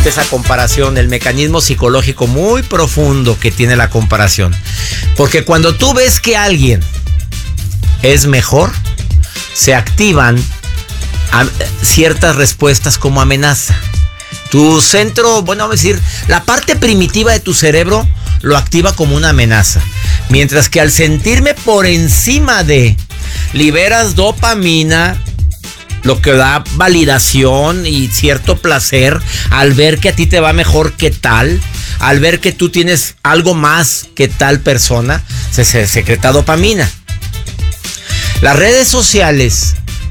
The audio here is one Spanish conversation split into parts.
existe esa comparación, el mecanismo psicológico muy profundo que tiene la comparación. Porque cuando tú ves que alguien es mejor, se activan ciertas respuestas como amenaza. Tu centro, bueno, vamos a decir, la parte primitiva de tu cerebro lo activa como una amenaza. Mientras que al sentirme por encima de, liberas dopamina, lo que da validación y cierto placer al ver que a ti te va mejor que tal, al ver que tú tienes algo más que tal persona, se secreta dopamina. Las redes sociales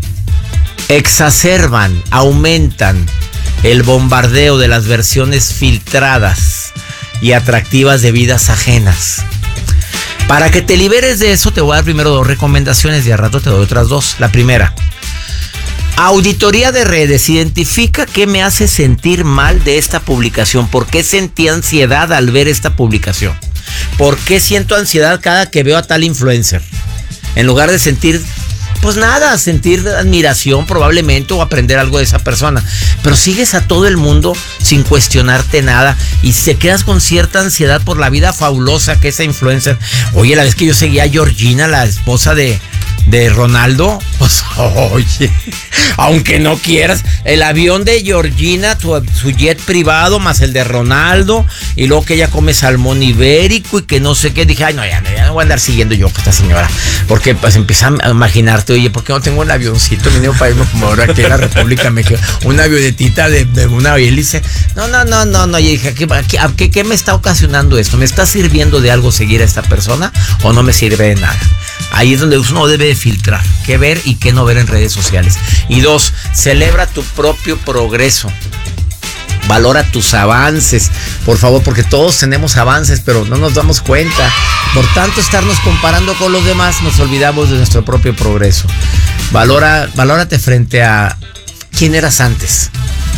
exacerban, aumentan el bombardeo de las versiones filtradas y atractivas de vidas ajenas. Para que te liberes de eso, te voy a dar primero 2 recomendaciones y al rato te doy otras 2. La primera, auditoría de redes. Identifica qué me hace sentir mal de esta publicación. ¿Por qué sentí ansiedad al ver esta publicación? ¿Por qué siento ansiedad cada que veo a tal influencer? En lugar de sentir, pues nada, sentir admiración probablemente o aprender algo de esa persona. Pero sigues a todo el mundo sin cuestionarte nada y te quedas con cierta ansiedad por la vida fabulosa que esa influencer. Oye, la vez que yo seguía a Georgina, la esposa de Ronaldo, pues oye, aunque no quieras, el avión de Georgina, su jet privado más el de Ronaldo, y luego que ella come salmón ibérico y que no sé qué, dije, ay no, ya no voy a andar siguiendo yo a esta señora, porque pues empieza a imaginarte, oye, ¿por qué no tengo un avioncito mío para irme como ahora aquí en la República Mexicana, una avionetita de una hélice? No, y dije, ¿qué me está ocasionando esto? ¿Me está sirviendo de algo seguir a esta persona o no me sirve de nada? Ahí es donde uno debe de filtrar qué ver y qué no ver en redes sociales. Y 2, celebra tu propio progreso. Valora tus avances, por favor, porque todos tenemos avances, pero no nos damos cuenta. Por tanto, estarnos comparando con los demás, nos olvidamos de nuestro propio progreso. Valórate frente a quién eras antes.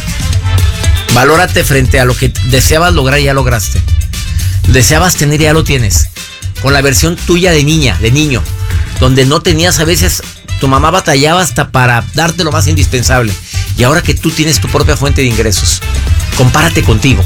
Valórate frente a lo que deseabas lograr y ya lograste. Deseabas tener y ya lo tienes. Con la versión tuya de niña, de niño, donde no tenías, a veces tu mamá batallaba hasta para darte lo más indispensable. Y ahora que tú tienes tu propia fuente de ingresos, compárate contigo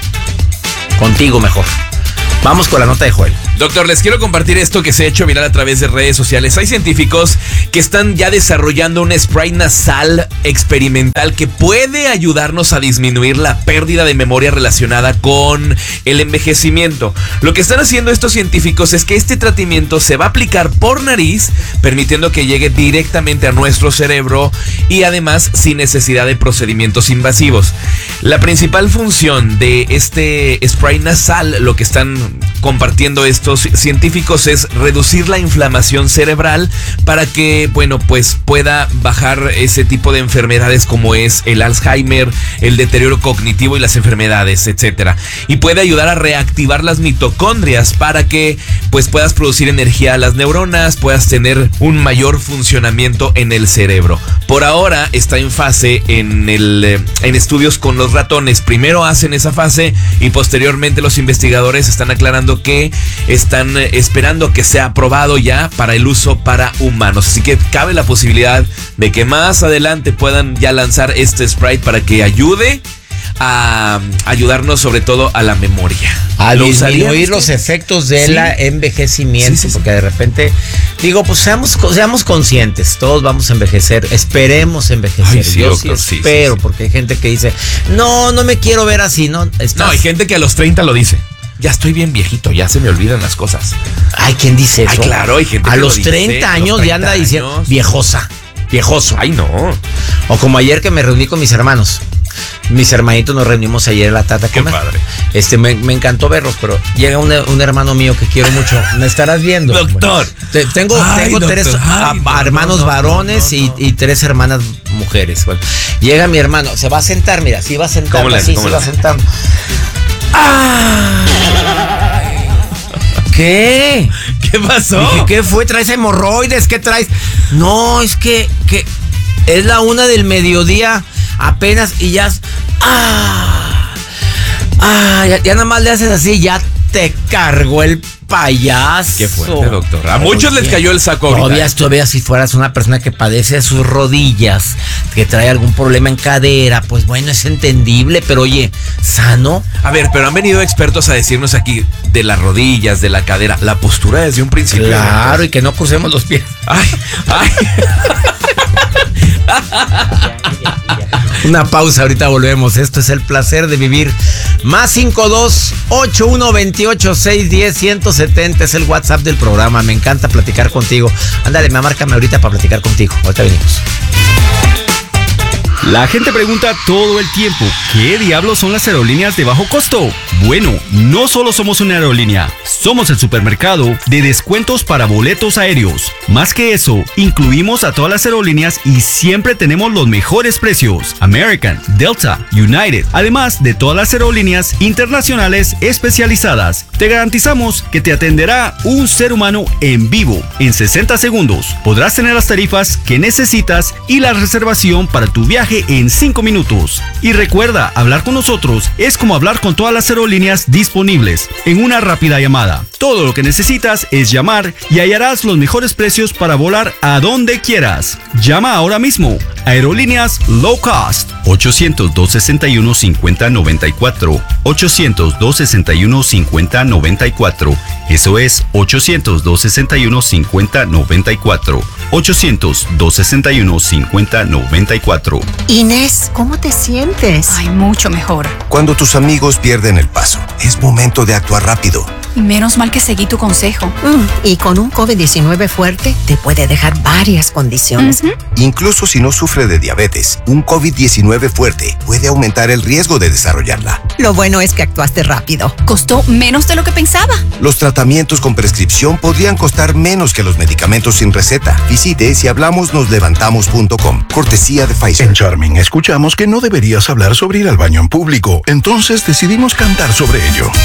mejor. Vamos con la nota de Joel. Doctor, les quiero compartir esto que se ha hecho viral a través de redes sociales. Hay científicos que están ya desarrollando un spray nasal experimental que puede ayudarnos a disminuir la pérdida de memoria relacionada con el envejecimiento. Lo que están haciendo estos científicos es que este tratamiento se va a aplicar por nariz, permitiendo que llegue directamente a nuestro cerebro y además sin necesidad de procedimientos invasivos. La principal función de este spray nasal, lo que están compartiendo estos científicos, es reducir la inflamación cerebral para que, bueno, pues pueda bajar ese tipo de enfermedades como es el Alzheimer, el deterioro cognitivo y las enfermedades, etcétera. Y puede ayudar a reactivar las mitocondrias para que pues puedas producir energía a las neuronas, puedas tener un mayor funcionamiento en el cerebro. Por ahora está en fase en estudios con los ratones. Primero hacen esa fase y posteriormente los investigadores están aclarando que están esperando que sea aprobado ya para el uso para humanos. Así que cabe la posibilidad de que más adelante puedan ya lanzar este Sprite para que ayude a ayudarnos sobre todo a la memoria. A disminuir los efectos del envejecimiento, sí. Porque de repente, digo, pues seamos conscientes, todos vamos a envejecer, esperemos envejecer. Ay, yo doctor, sí espero, porque hay gente que dice, no me quiero ver así, ¿no? No, hay gente que a los 30 lo dice. Ya estoy bien viejito, ya se me olvidan las cosas. Ay, ¿quién dice eso? Ay, claro, hay gente a que los lo dice, 30 años ya anda diciendo viejoso. Ay, no. O como ayer que me reuní con mis hermanos. Mis hermanitos nos reunimos ayer en la tata. Qué padre. Me encantó verlos, pero llega un hermano mío que quiero mucho. ¿Me estarás viendo? Doctor. Bueno, tengo doctor. 3 hermanos varones y 3 hermanas mujeres. Bueno, llega mi hermano, se va a sentar, mira, sí va a sentar. ¿Cómo así, se va a sentar. ¿Qué? ¿Qué pasó? Dije, ¿qué fue? ¿Traes hemorroides? ¿Qué traes? No, es que es la 1 del mediodía apenas y ya... ya nada más le haces así, ya te cargó el payaso. Qué fuerte, doctor. A muchos les cayó el saco ahorita. Todavía si fueras una persona que padece de sus rodillas, que trae algún problema en cadera, pues bueno, es entendible, pero oye, ¿sano? A ver, pero han venido expertos a decirnos aquí de las rodillas, de la cadera, la postura desde un principio. Claro, y que no crucemos los pies. Ay. Una pausa, ahorita volvemos. Esto es El Placer de Vivir. Más 52-8128-610-170 es el WhatsApp del programa. Me encanta platicar contigo. Ándale, márcame ahorita para platicar contigo. Ahorita venimos. La gente pregunta todo el tiempo, ¿qué diablos son las aerolíneas de bajo costo? Bueno, no solo somos una aerolínea, somos el supermercado de descuentos para boletos aéreos. Más que eso, incluimos a todas las aerolíneas y siempre tenemos los mejores precios. American, Delta, United, además de todas las aerolíneas internacionales especializadas. Te garantizamos que te atenderá un ser humano en vivo. En 60 segundos podrás tener las tarifas que necesitas y la reservación para tu viaje en 5 minutos. Y recuerda, hablar con nosotros es como hablar con todas las aerolíneas disponibles en una rápida llamada. Todo lo que necesitas es llamar y hallarás los mejores precios para volar a donde quieras. Llama ahora mismo. Aerolíneas Low Cost. 800-261-5094. 800-261-5094. Eso es 800-261-5094. 800-261-5094. Inés, ¿cómo te sientes? Ay, mucho mejor. Cuando tus amigos pierden el paso, es momento de actuar rápido. Menos mal que seguí tu consejo. Y con un COVID-19 fuerte, te puede dejar varias condiciones. Incluso si no sufre de diabetes, un COVID-19 fuerte puede aumentar el riesgo de desarrollarla. Lo bueno es que actuaste rápido. Costó menos de lo que pensaba. Los tratamientos con prescripción podrían costar menos que los medicamentos sin receta. Visite sihablamosnoslevantamos.com. Cortesía de Pfizer. En Charming escuchamos que no deberías hablar sobre ir al baño en público. Entonces decidimos cantar sobre ello.